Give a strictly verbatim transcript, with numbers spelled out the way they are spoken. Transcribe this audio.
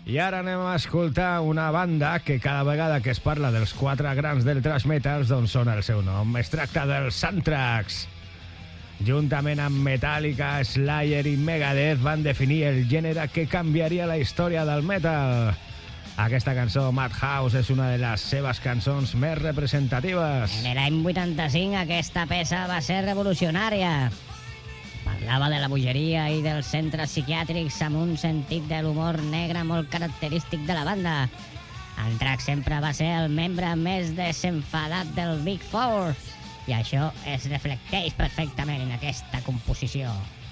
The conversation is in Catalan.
I ara anem a escoltar una banda que cada vegada que es parla dels quatre grans del thrash metal doncs sona el seu nom. Es tracta dels Anthrax. Juntament amb Metallica, Slayer i Megadeth van definir el gènere que canviaria la història del metal. Aquesta cançó, Madhouse, és una de les seves cançons més representatives. En l'any vuitanta-cinc aquesta peça va ser revolucionària. Parlava de la bogeria i dels centres psiquiàtrics amb un sentit de l'humor negre molt característic de la banda. Anthrax sempre va ser el membre més desenfadat del Big Four i això es reflecteix perfectament en aquesta composició.